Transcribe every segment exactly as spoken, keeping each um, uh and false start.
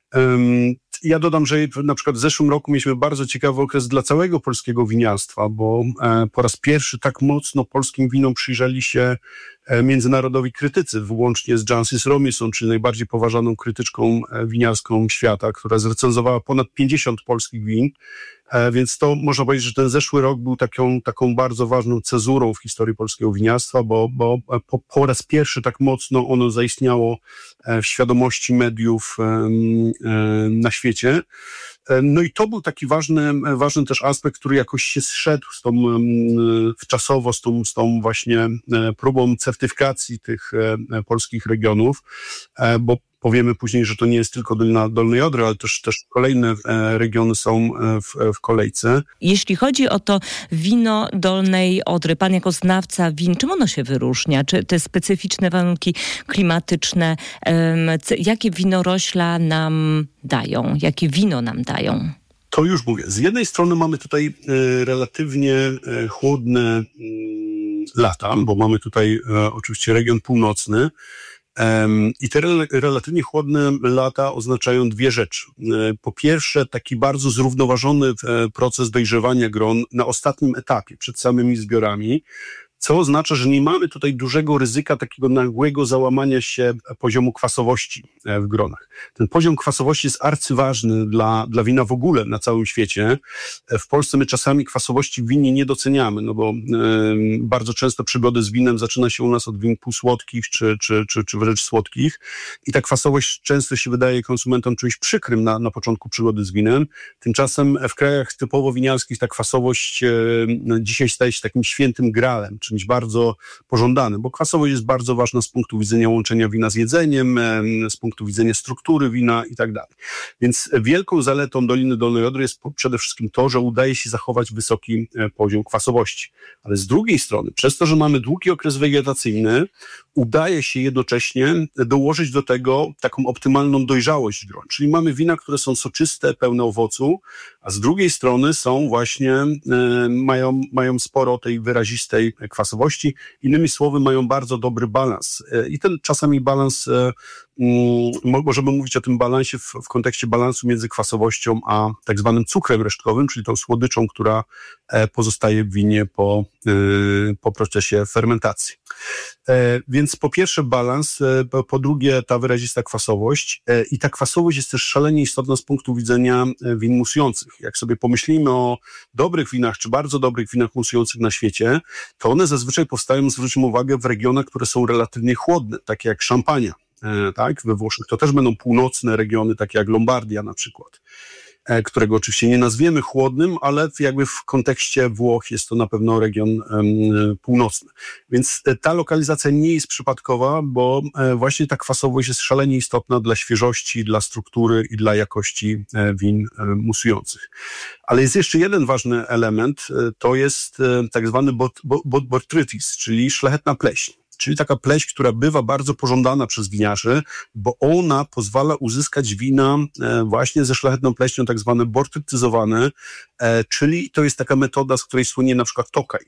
Ja dodam, że na przykład w zeszłym roku mieliśmy bardzo ciekawy okres dla całego polskiego winiarstwa, bo po raz pierwszy tak mocno polskim winom przyjrzeli się międzynarodowi krytycy, włącznie z Jancis Robinson, czyli najbardziej poważaną krytyczką winiarską świata, która zrecenzowała ponad pięćdziesiąt polskich win. Więc to można powiedzieć, że ten zeszły rok był taką, taką bardzo ważną cezurą w historii polskiego winiarstwa, bo, bo po, po raz pierwszy tak mocno ono zaistniało w świadomości mediów na świecie. No i to był taki ważny, ważny też aspekt, który jakoś się zszedł z tą, czasowo z tą, z tą właśnie próbą certyfikacji tych polskich regionów, bo powiemy później, że to nie jest tylko Dolina Dolnej Odry, ale też, też kolejne regiony są w, w kolejce. Jeśli chodzi o to wino Dolnej Odry, pan jako znawca win, czym ono się wyróżnia? Czy te specyficzne warunki klimatyczne, jakie winorośla nam dają? Jakie wino nam dają? To już mówię. Z jednej strony mamy tutaj relatywnie chłodne lata, bo mamy tutaj oczywiście region północny, i te relatywnie chłodne lata oznaczają dwie rzeczy. Po pierwsze, taki bardzo zrównoważony proces dojrzewania gron na ostatnim etapie, przed samymi zbiorami, co oznacza, że nie mamy tutaj dużego ryzyka takiego nagłego załamania się poziomu kwasowości w gronach. Ten poziom kwasowości jest arcyważny dla, dla wina w ogóle na całym świecie. W Polsce my czasami kwasowości w winie nie doceniamy, no bo y, bardzo często przygody z winem zaczyna się u nas od win półsłodkich czy, czy, czy, czy wręcz słodkich i ta kwasowość często się wydaje konsumentom czymś przykrym na, na początku przygody z winem. Tymczasem w krajach typowo winiarskich ta kwasowość y, dzisiaj staje się takim świętym gralem, czymś bardzo pożądanym, bo kwasowość jest bardzo ważna z punktu widzenia łączenia wina z jedzeniem, z punktu widzenia struktury wina i tak dalej. Więc wielką zaletą Doliny Dolnej Odry jest przede wszystkim to, że udaje się zachować wysoki poziom kwasowości. Ale z drugiej strony, przez to, że mamy długi okres wegetacyjny, udaje się jednocześnie dołożyć do tego taką optymalną dojrzałość gron. Czyli mamy wina, które są soczyste, pełne owocu, a z drugiej strony są właśnie, e, mają, mają sporo tej wyrazistej kwasowości. Innymi słowy, mają bardzo dobry balans. E, I ten czasami balans, e, m, możemy mówić o tym balansie w, w kontekście balansu między kwasowością a tak zwanym cukrem resztkowym, czyli tą słodyczą, która e, pozostaje w winie po, e, po procesie fermentacji. E, więc po pierwsze balans, e, po, po drugie ta wyrazista kwasowość e, i ta kwasowość jest też szalenie istotna z punktu widzenia e, win musujących. Jak sobie pomyślimy o dobrych winach, czy bardzo dobrych winach musujących na świecie, to one zazwyczaj powstają, zwróćmy uwagę, w regionach, które są relatywnie chłodne, takie jak Szampania, e, tak, we Włoszech. To też będą północne regiony, takie jak Lombardia na przykład, którego oczywiście nie nazwiemy chłodnym, ale jakby w kontekście Włoch jest to na pewno region um, północny. Więc ta lokalizacja nie jest przypadkowa, bo e, właśnie ta kwasowość jest szalenie istotna dla świeżości, dla struktury i dla jakości e, win e, musujących. Ale jest jeszcze jeden ważny element, e, to jest e, tak zwany bot, bot, botrytis, czyli szlachetna pleśń. Czyli taka pleśń, która bywa bardzo pożądana przez winiarzy, bo ona pozwala uzyskać wina właśnie ze szlachetną pleśnią, tak zwane bortrytyzowane, czyli to jest taka metoda, z której słynie na przykład Tokaj.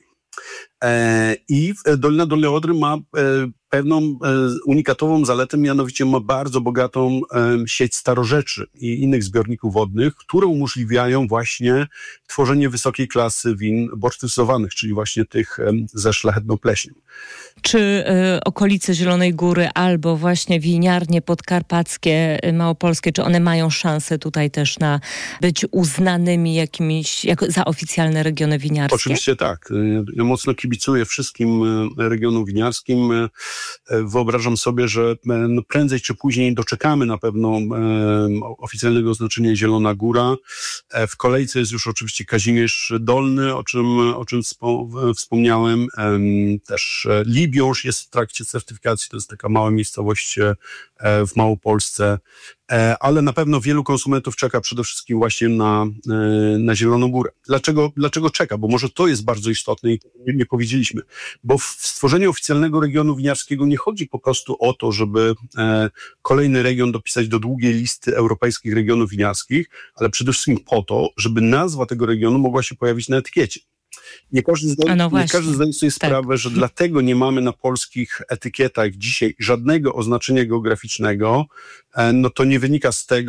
I Dolina Dolnej Odry ma pewną unikatową zaletę, mianowicie ma bardzo bogatą sieć starorzeczy i innych zbiorników wodnych, które umożliwiają właśnie tworzenie wysokiej klasy win bortrytyzowanych, czyli właśnie tych ze szlachetną pleśnią. Czy y, okolice Zielonej Góry albo właśnie winiarnie podkarpackie, y, małopolskie, czy one mają szansę tutaj też na być uznanymi jakimiś, jako, za oficjalne regiony winiarskie? Oczywiście tak. Ja mocno kibicuję wszystkim regionom winiarskim. Wyobrażam sobie, że no prędzej czy później doczekamy na pewno oficjalnego oznaczenia Zielona Góra. W kolejce jest już oczywiście Kazimierz Dolny, o czym, o czym wspomniałem. Też Libiąż jest w trakcie certyfikacji, to jest taka mała miejscowość w Małopolsce, ale na pewno wielu konsumentów czeka przede wszystkim właśnie na, na Zieloną Górę. Dlaczego, dlaczego czeka? Bo może to jest bardzo istotne i nie, nie powiedzieliśmy. Bo w stworzeniu oficjalnego regionu winiarskiego nie chodzi po prostu o to, żeby kolejny region dopisać do długiej listy europejskich regionów winiarskich, ale przede wszystkim po to, żeby nazwa tego regionu mogła się pojawić na etykiecie. Nie każdy zdaje, no nie każdy zdaje sobie sprawę, tak. że dlatego nie mamy na polskich etykietach dzisiaj żadnego oznaczenia geograficznego. No to nie wynika z tego,